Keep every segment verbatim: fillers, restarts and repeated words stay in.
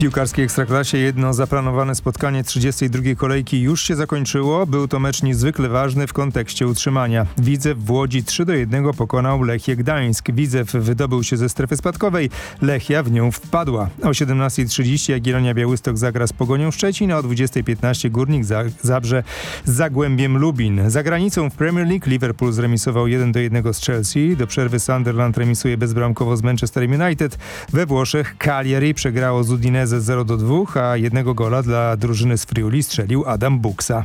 W piłkarskiej Ekstraklasie jedno zaplanowane spotkanie trzydziestej drugiej kolejki już się zakończyło. Był to mecz niezwykle ważny w kontekście utrzymania. Widzew w Łodzi trzy do jednego pokonał Lechię Gdańsk. Widzew wydobył się ze strefy spadkowej. Lechia w nią wpadła. O siedemnastej trzydzieści Jagiellonia Białystok zagra z Pogonią Szczecin, a o dwudziestej piętnaście Górnik Zabrze z Zagłębiem Lubin. Za granicą w Premier League Liverpool zremisował jeden do jednego z Chelsea. Do przerwy Sunderland remisuje bezbramkowo z Manchester United. We Włoszech Cagliari przegrało z Udinese zero do dwóch, a jednego gola dla drużyny z Friuli strzelił Adam Buksa.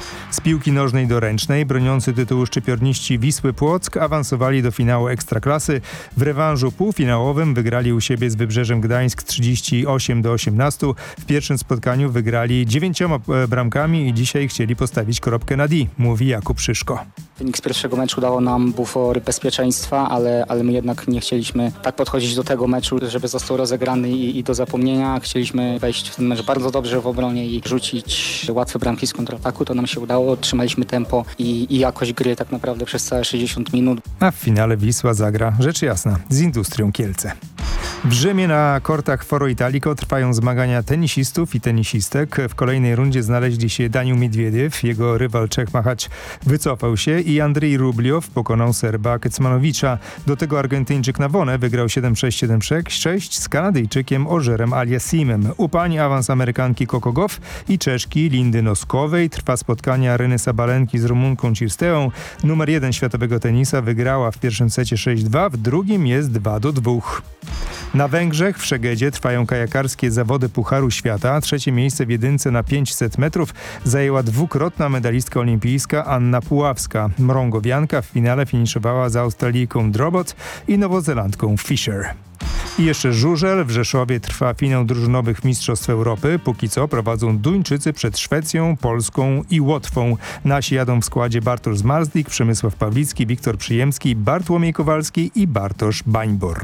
Z piłki nożnej do ręcznej broniący tytułu szczypiorniści Wisły Płock awansowali do finału Ekstraklasy. W rewanżu półfinałowym wygrali u siebie z Wybrzeżem Gdańsk trzydzieści osiem do osiemnastu. W pierwszym spotkaniu wygrali dziewięcioma bramkami i dzisiaj chcieli postawić kropkę na D, mówi Jakub Szyszko. Wynik z pierwszego meczu dało nam bufor bezpieczeństwa, ale, ale my jednak nie chcieliśmy tak podchodzić do tego meczu, żeby został rozegrany i, i do zapomnienia. Chcieliśmy wejść w ten mecz bardzo dobrze w obronie i rzucić łatwe bramki z kontrataku. To nam się udało, trzymaliśmy tempo i, i jakość gry tak naprawdę przez całe sześćdziesiąt minut. A w finale Wisła zagra, rzecz jasna, z Industrią Kielce. W Rzymie na kortach Foro Italico trwają zmagania tenisistów i tenisistek. W kolejnej rundzie znaleźli się Daniil Miedwiediew, jego rywal Czech Machacz wycofał się i Andrzej Rubliow pokonał Serba Kecmanowicza. Do tego Argentyńczyk Navone wygrał siedem sześć siedem sześć z Kanadyjczykiem Ożerem Aliassimem. U pań awans Amerykanki Coco Gauff i Czeszki Lindy Noskowej. Trwa spotkanie Aryny Sabalenki z Rumunką Cirsteą. Numer jeden światowego tenisa wygrała w pierwszym secie sześć dwa, w drugim jest dwa do dwóch. Na Węgrzech w Szegedzie trwają kajakarskie zawody Pucharu Świata. Trzecie miejsce w jedynce na pięćset metrów zajęła dwukrotna medalistka olimpijska Anna Puławska. Mrągowianka w finale finiszowała z Australijką Drobot i Nowozelandką Fisher. I jeszcze żużel. W Rzeszowie trwa finał drużynowych Mistrzostw Europy. Póki co prowadzą Duńczycy przed Szwecją, Polską i Łotwą. Nasi jadą w składzie Bartosz Zmarzlik, Przemysław Pawlicki, Wiktor Przyjemski, Bartłomiej Kowalski i Bartosz Bańbor.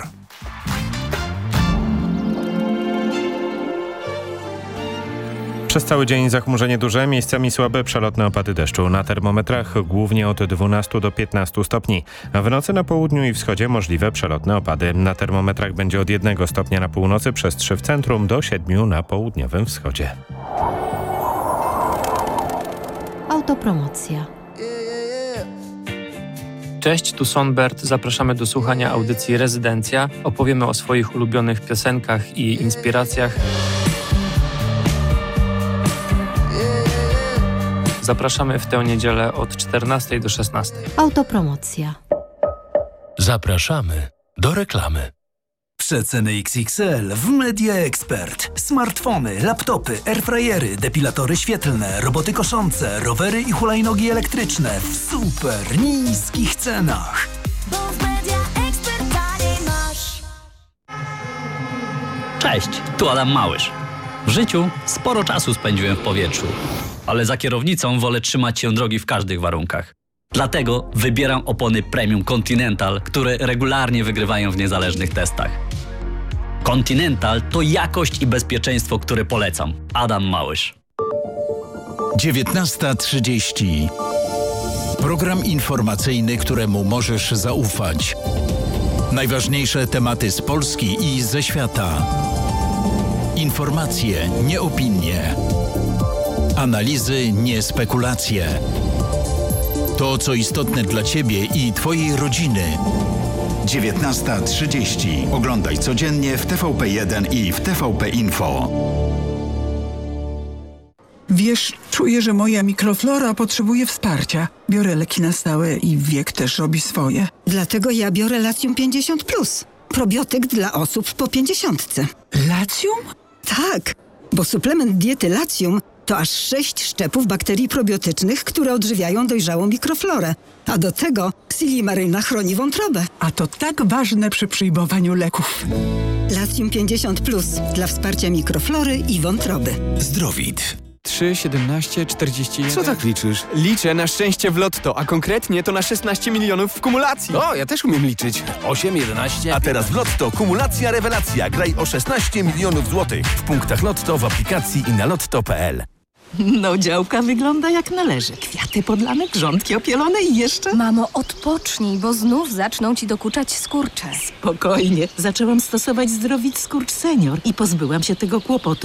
Przez cały dzień zachmurzenie duże, miejscami słabe przelotne opady deszczu. Na termometrach głównie od dwunastu do piętnastu stopni. A w nocy na południu i wschodzie możliwe przelotne opady. Na termometrach będzie od jednego stopnia na północy, przez trzy w centrum do siedmiu na południowym wschodzie. Autopromocja. Cześć, tu Sonbert. Zapraszamy do słuchania audycji Rezydencja. Opowiemy o swoich ulubionych piosenkach i inspiracjach. Zapraszamy w tę niedzielę od czternastej do szesnastej. Autopromocja. Zapraszamy do reklamy. Przeceny X X L w Media Expert. Smartfony, laptopy, airfryery, depilatory świetlne, roboty koszące, rowery i hulajnogi elektryczne w super niskich cenach. Bo w Media Expert taniej masz. Cześć, tu Adam Małysz. W życiu sporo czasu spędziłem w powietrzu, ale za kierownicą wolę trzymać się drogi w każdych warunkach. Dlatego wybieram opony Premium Continental, które regularnie wygrywają w niezależnych testach. Continental to jakość i bezpieczeństwo, które polecam. Adam Małysz. dziewiętnasta trzydzieści. Program informacyjny, któremu możesz zaufać. Najważniejsze tematy z Polski i ze świata. Informacje, nie opinie. Analizy, nie spekulacje. To, co istotne dla Ciebie i Twojej rodziny. dziewiętnasta trzydzieści. Oglądaj codziennie w T V P jeden i w T V P Info. Wiesz, czuję, że moja mikroflora potrzebuje wsparcia. Biorę leki na stałe i wiek też robi swoje. Dlatego ja biorę Latium pięćdziesiąt plus. Probiotyk dla osób po pięćdziesiątce. Latium? Tak, bo suplement diety Latium to aż sześć szczepów bakterii probiotycznych, które odżywiają dojrzałą mikroflorę. A do tego Silimaryna chroni wątrobę. A to tak ważne przy przyjmowaniu leków. Latium pięćdziesiąt plus dla wsparcia mikroflory i wątroby. Zdrowit. trzy, siedemnaście, czterdzieści jeden. Co tak liczysz? Liczę na szczęście w lotto, a konkretnie to na szesnaście milionów w kumulacji. O, ja też umiem liczyć. osiem, jedenaście. A teraz w Lotto kumulacja rewelacja. Graj o szesnaście milionów złotych. W punktach Lotto, w aplikacji i na lotto kropka p l. No, działka wygląda jak należy. Kwiaty podlane, grządki opielone i jeszcze... Mamo, odpocznij, bo znów zaczną ci dokuczać skurcze. Spokojnie. Zaczęłam stosować Zdrowit Skurcz Senior i pozbyłam się tego kłopotu